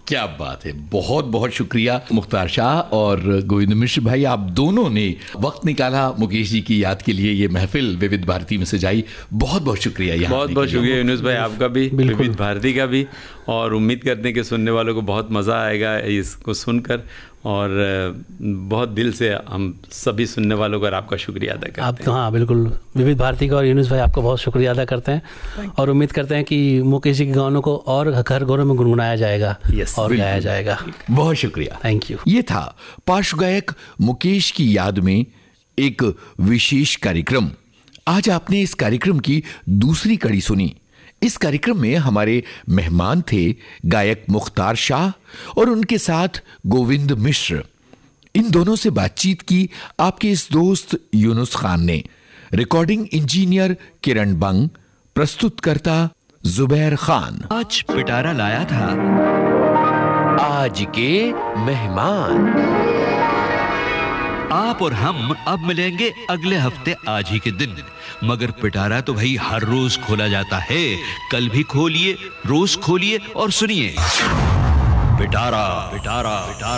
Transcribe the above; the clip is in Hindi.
क्या बात है, बहुत बहुत शुक्रिया मुख्तार शाह और गोविंद मिश्र भाई, आप दोनों ने वक्त निकाला मुकेश जी की याद के लिए। ये महफिल विविध भारती में सजाई, बहुत बहुत शुक्रिया। यहाँ बहुत बहुत शुक्रिया यूनुस भाई, आपका भी, विविध भारती का भी। और उम्मीद करते हैं कि सुनने वालों को बहुत मज़ा आएगा इसको सुनकर, और बहुत दिल से हम सभी सुनने वालों का आपका शुक्रिया अदा करते हैं। आप हाँ बिल्कुल, विविध भारती का और यूनुस भाई आपका बहुत शुक्रिया अदा करते हैं, और उम्मीद करते हैं कि मुकेश जी के गानों को और घर घरों में गुनगुनाया जाएगा और गाया जाएगा। बहुत शुक्रिया, थैंक यू। ये था पार्श्व गायक मुकेश की याद में एक विशेष कार्यक्रम। आज आपने इस कार्यक्रम की दूसरी कड़ी सुनी। इस कार्यक्रम में हमारे मेहमान थे गायक मुख्तार शाह और उनके साथ गोविंद मिश्र। इन दोनों से बातचीत की आपके इस दोस्त यूनुस खान ने। रिकॉर्डिंग इंजीनियर किरण बंग, प्रस्तुतकर्ता जुबैर खान। आज पिटारा लाया था आज के मेहमान। आप और हम अब मिलेंगे अगले हफ्ते आज ही के दिन, मगर पिटारा तो भाई हर रोज खोला जाता है। कल भी खोलिए, रोज खोलिए और सुनिए पिटारा पिटारा पिटारा।